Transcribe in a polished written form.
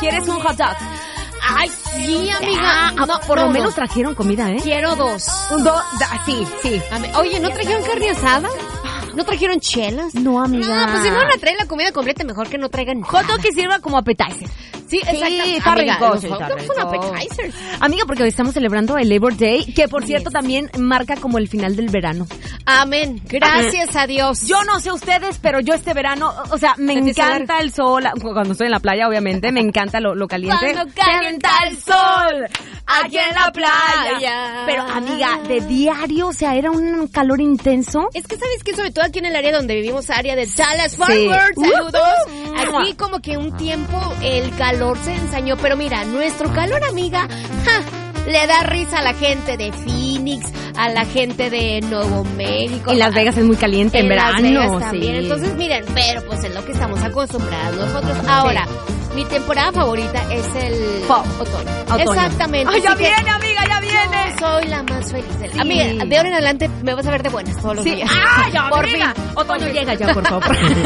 ¿Quieres un hot dog? Ay, sí, amiga. No, por lo menos trajeron comida, ¿eh? Quiero 2. Sí. Oye, ¿no trajeron carne asada? ¿No trajeron chelas? No, amiga. No, pues si no van a traer la comida completa, mejor que no traigan nada. Hot dog que sirva como appetizer. Sí, exacto. Está amiga, rico. los hot dogs son appetizers. Amiga, porque hoy estamos celebrando el Labor Day, que por cierto también marca como el final del verano. Amén. Gracias a Dios. Yo no sé ustedes, pero yo este verano, o sea, me encanta el sol. Cuando estoy en la playa, obviamente, me encanta lo caliente. Cuando calienta el sol aquí en la playa. Pero, amiga, de diario, o sea, era un calor intenso. Es que, ¿sabes qué? Sobre todo aquí en el área donde vivimos, área de Dallas Forward, saludos. Aquí como que un tiempo el calor se ensañó, pero mira, nuestro calor, amiga, le da risa a la gente de Phoenix, a la gente de Nuevo México. En Las Vegas es muy caliente en verano. Las Vegas también. Sí. Entonces, miren, pero pues es lo que estamos acostumbrados nosotros. Ahora, mi temporada favorita es el otoño. Exactamente. ¡Ay, ya viene, amiga, ya viene! Soy la más feliz del Amiga, de ahora en adelante me vas a ver de buenas todos los días. ¡Ah, ya, por amiga! fin. Otoño llega ya, por favor.